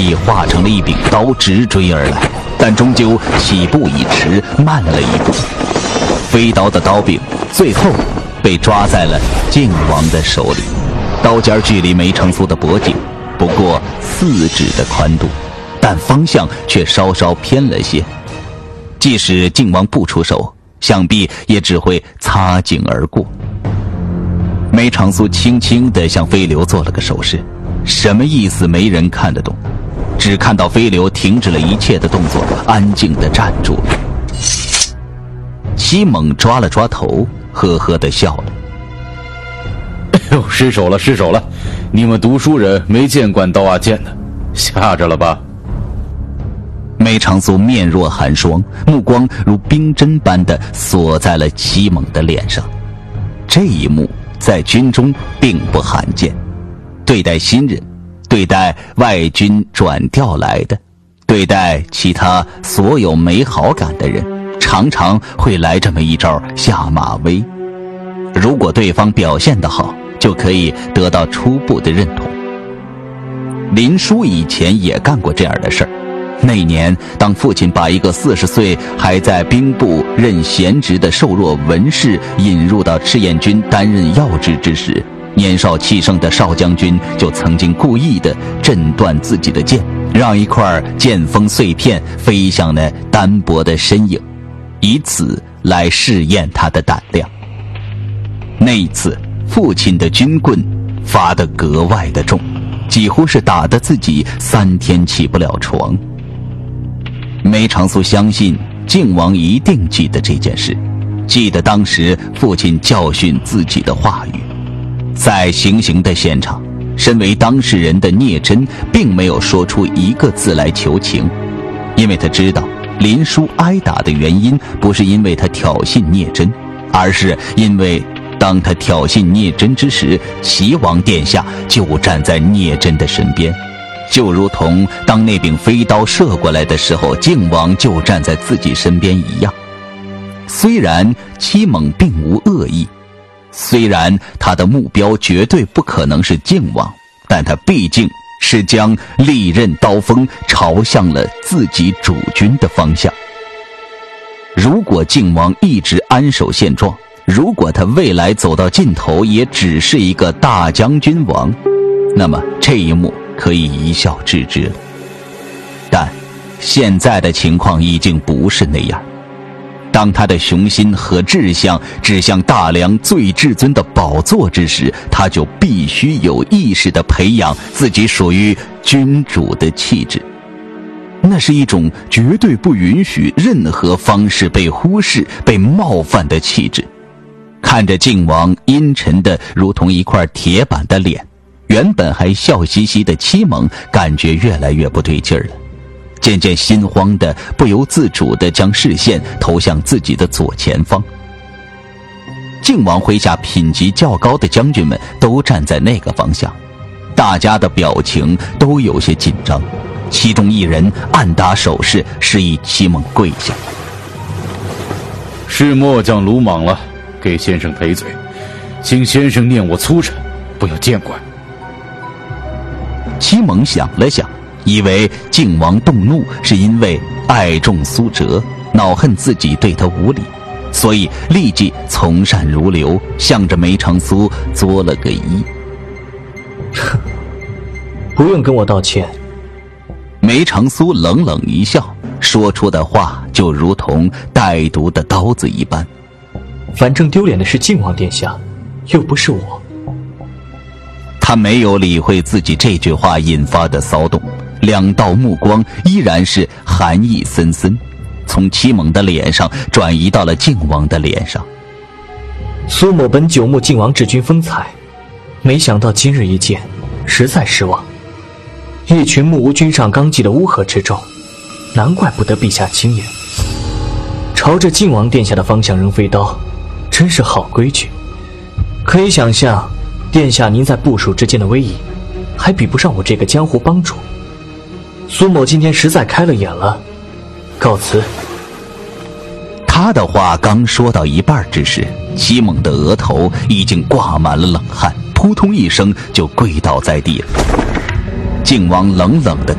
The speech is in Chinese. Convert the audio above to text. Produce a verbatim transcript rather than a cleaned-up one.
已化成了一柄刀直追而来，但终究起步已迟，慢了一步。飞刀的刀柄最后被抓在了靖王的手里，刀尖距离梅长苏的脖颈不过四指的宽度，但方向却稍稍偏了些。即使靖王不出手，想必也只会擦颈而过。梅长苏轻轻地向飞流做了个手势，什么意思没人看得懂，只看到飞流停止了一切的动作，安静地站住了。西蒙抓了抓头，呵呵地笑了。 哎呦，失手了失手了，你们读书人没见惯刀啊剑的，吓着了吧？ 梅长苏面若寒霜，目光如冰针般地锁在了西蒙的脸上。这一幕在军中并不罕见，对待新人，对待外军转调来的，对待其他所有没好感的人，常常会来这么一招下马威。如果对方表现得好，就可以得到初步的认同。林殊以前也干过这样的事儿。那年当父亲把一个四十岁还在兵部任闲职的瘦弱文士引入到赤焰军担任要职之时，年少气盛的少将军就曾经故意的震断自己的剑，让一块剑锋碎片飞向那单薄的身影，以此来试验他的胆量。那一次父亲的军棍发得格外的重，几乎是打得自己三天起不了床。梅长苏相信靖王一定记得这件事，记得当时父亲教训自己的话语。在行刑的现场，身为当事人的聂真并没有说出一个字来求情，因为他知道林殊挨打的原因不是因为他挑衅聂真，而是因为当他挑衅聂真之时，齐王殿下就站在聂真的身边，就如同当那柄飞刀射过来的时候，靖王就站在自己身边一样。虽然戚猛并无恶意，虽然他的目标绝对不可能是靖王，但他毕竟是将利刃刀锋朝向了自己主君的方向。如果靖王一直安守现状，如果他未来走到尽头也只是一个大将军王，那么这一幕可以一笑置之了。但现在的情况已经不是那样，当他的雄心和志向指向大梁最至尊的宝座之时，他就必须有意识地培养自己属于君主的气质。那是一种绝对不允许任何方式被忽视、被冒犯的气质。看着靖王阴沉的如同一块铁板的脸，原本还笑嘻嘻的戚猛感觉越来越不对劲儿了，渐渐心慌的不由自主地将视线投向自己的左前方。靖王麾下品级较高的将军们都站在那个方向，大家的表情都有些紧张，其中一人暗打手势，示意戚猛跪下。 是末将鲁莽了，给先生赔罪，请先生念我粗臣，不要见怪。 戚猛想了想，以为靖王动怒是因为爱重苏辙，恼恨自己对他无礼，所以立即从善如流，向着梅长苏作了个揖。 不用跟我道歉。 梅长苏冷冷一笑，说出的话就如同带毒的刀子一般。 反正丢脸的是靖王殿下，又不是我。 他没有理会自己这句话引发的骚动，两道目光依然是寒意森森，从戚猛的脸上转移到了靖王的脸上。 苏某本久慕靖王治军风采，没想到今日一见，实在失望。一群目无君上纲纪的乌合之众，难怪不得陛下亲言。朝着靖王殿下的方向扔飞刀，真是好规矩。可以想象，殿下您在部属之间的威仪，还比不上我这个江湖帮主。苏某今天实在开了眼了，告辞。 他的话刚说到一半之时，戚猛的额头已经挂满了冷汗，扑通一声就跪倒在地了。靖王冷冷地